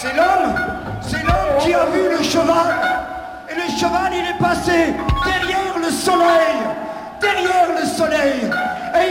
C'est l'homme qui a vu le cheval. Et le cheval, il est passé derrière le soleil.